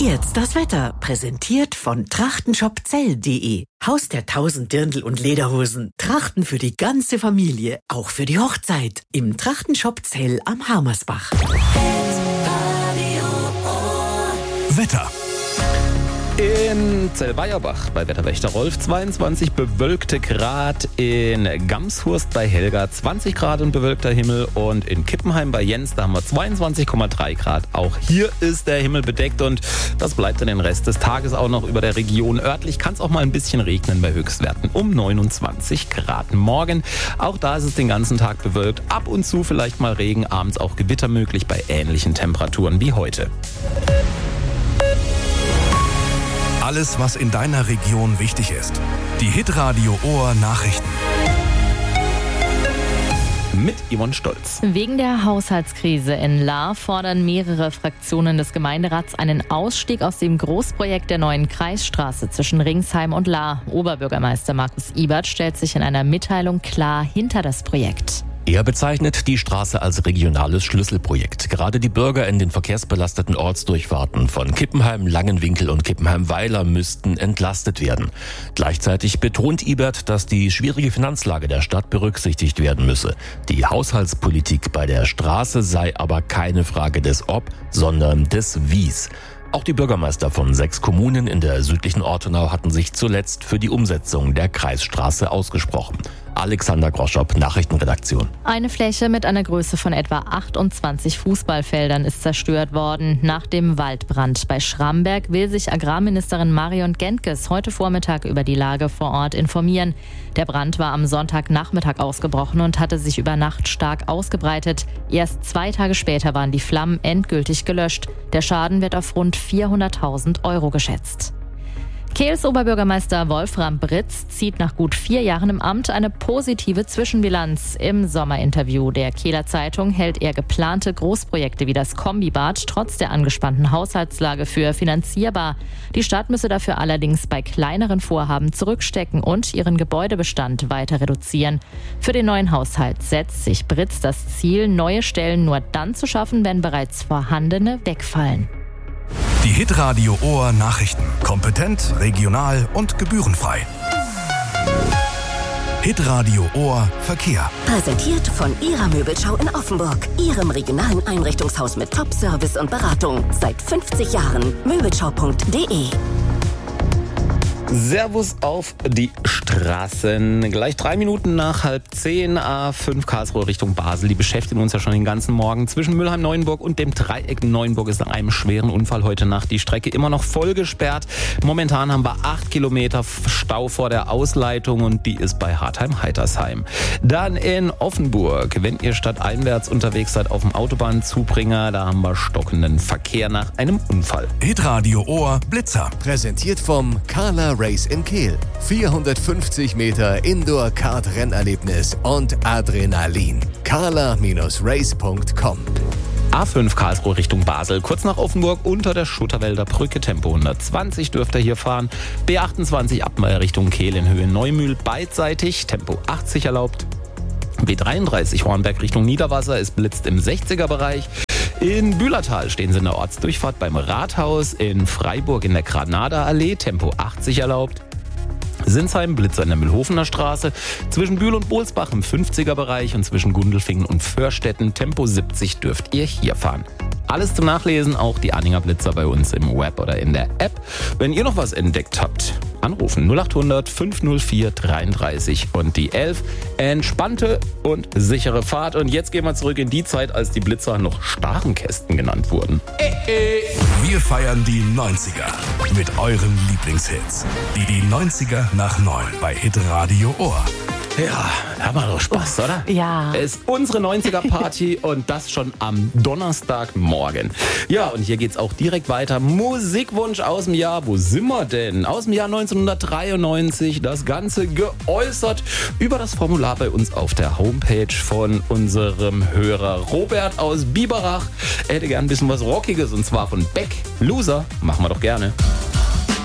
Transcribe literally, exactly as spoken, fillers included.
jetzt das Wetter, präsentiert von trachtenshopzell punkt de. Haus der tausend Dirndl und Lederhosen. Trachten für die ganze Familie, auch für die Hochzeit. Im Trachtenshop Zell am Harmersbach. Wetter. In Zellweierbach bei Wetterwächter Rolf zweiundzwanzig bewölkte Grad, in Gamshurst bei Helga zwanzig Grad und bewölkter Himmel und in Kippenheim bei Jens, da haben wir zweiundzwanzig Komma drei Grad. Auch hier ist der Himmel bedeckt und das bleibt dann den Rest des Tages auch noch über der Region. Örtlich kann es auch mal ein bisschen regnen bei Höchstwerten um neunundzwanzig Grad. Morgen, auch da ist es den ganzen Tag bewölkt, ab und zu vielleicht mal Regen, abends auch Gewitter möglich bei ähnlichen Temperaturen wie heute. Alles, was in deiner Region wichtig ist. Die Hitradio Ohr Nachrichten. Mit Yvonne Stolz. Wegen der Haushaltskrise in Lahr fordern mehrere Fraktionen des Gemeinderats einen Ausstieg aus dem Großprojekt der neuen Kreisstraße zwischen Ringsheim und Lahr. Oberbürgermeister Markus Ibert stellt sich in einer Mitteilung klar hinter das Projekt. Er bezeichnet die Straße als regionales Schlüsselprojekt. Gerade die Bürger in den verkehrsbelasteten Ortsdurchfahrten von Kippenheim, Langenwinkel und Kippenheim-Weiler müssten entlastet werden. Gleichzeitig betont Ibert, dass die schwierige Finanzlage der Stadt berücksichtigt werden müsse. Die Haushaltspolitik bei der Straße sei aber keine Frage des Ob, sondern des Wies. Auch die Bürgermeister von sechs Kommunen in der südlichen Ortenau hatten sich zuletzt für die Umsetzung der Kreisstraße ausgesprochen. Alexander Groschop, Nachrichtenredaktion. Eine Fläche mit einer Größe von etwa achtundzwanzig Fußballfeldern ist zerstört worden. Nach dem Waldbrand bei Schramberg will sich Agrarministerin Marion Gentges heute Vormittag über die Lage vor Ort informieren. Der Brand war am Sonntagnachmittag ausgebrochen und hatte sich über Nacht stark ausgebreitet. Erst zwei Tage später waren die Flammen endgültig gelöscht. Der Schaden wird auf rund vierhunderttausend Euro geschätzt. Kehls Oberbürgermeister Wolfram Britz zieht nach gut vier Jahren im Amt eine positive Zwischenbilanz. Im Sommerinterview der Kehler Zeitung hält er geplante Großprojekte wie das Kombibad trotz der angespannten Haushaltslage für finanzierbar. Die Stadt müsse dafür allerdings bei kleineren Vorhaben zurückstecken und ihren Gebäudebestand weiter reduzieren. Für den neuen Haushalt setzt sich Britz das Ziel, neue Stellen nur dann zu schaffen, wenn bereits vorhandene wegfallen. Die Hitradio Ohr Nachrichten. Kompetent, regional und gebührenfrei. Hitradio Ohr Verkehr. Präsentiert von Ihrer Möbelschau in Offenburg. Ihrem regionalen Einrichtungshaus mit Top-Service und Beratung. Seit fünfzig Jahren. Möbelschau punkt de. Servus auf die Straßen. Gleich drei Minuten nach halb zehn, A fünf Karlsruhe Richtung Basel. Die beschäftigen uns ja schon den ganzen Morgen. Zwischen Mülheim-Neuenburg und dem Dreieck Neuenburg ist nach einem schweren Unfall heute Nacht die Strecke immer noch voll gesperrt. Momentan haben wir acht Kilometer Stau vor der Ausleitung und die ist bei Hartheim-Heitersheim. Dann in Offenburg, wenn ihr stadteinwärts unterwegs seid auf dem Autobahnzubringer, da haben wir stockenden Verkehr nach einem Unfall. Hitradio Ohr Blitzer. Präsentiert vom Carla Race in Kehl. vierhundertfünfzig Meter Indoor-Kart-Rennerlebnis und Adrenalin. carla Race punkt com. A fünf Karlsruhe Richtung Basel, kurz nach Offenburg unter der Schutterwälder Brücke, Tempo hundertzwanzig dürft ihr hier fahren. B achtundzwanzig Abmeier Richtung Kehl in Höhe Neumühl beidseitig, Tempo achtzig erlaubt. B dreiunddreißig Hornberg Richtung Niederwasser, es blitzt im sechziger Bereich. In Bühlertal stehen sie in der Ortsdurchfahrt beim Rathaus, in Freiburg in der Granada-Allee, Tempo achtzig erlaubt. Sinsheim, Blitzer in der Mühlhofener Straße, zwischen Bühl und Bohlsbach im fünfziger Bereich und zwischen Gundelfingen und Förstetten, Tempo siebzig dürft ihr hier fahren. Alles zum Nachlesen, auch die Anhänger Blitzer bei uns im Web oder in der App. Wenn ihr noch was entdeckt habt, anrufen null acht hundert fünf null vier dreiunddreißig und die elf. Entspannte und sichere Fahrt. Und jetzt gehen wir zurück in die Zeit, als die Blitzer noch Starenkästen genannt wurden. Wir feiern die neunziger mit euren Lieblingshits. Die, die neunziger nach neun bei Hitradio Ohr. Ja, da war doch Spaß, oder? Ja. Es ist unsere neunziger-Party und das schon am Donnerstagmorgen. Ja, und hier geht's auch direkt weiter. Musikwunsch aus dem Jahr, wo sind wir denn? Aus dem Jahr neunzehnhundertdreiundneunzig. Das Ganze geäußert über das Formular bei uns auf der Homepage von unserem Hörer Robert aus Biberach. Er hätte gern ein bisschen was Rockiges und zwar von Beck. Loser, machen wir doch gerne.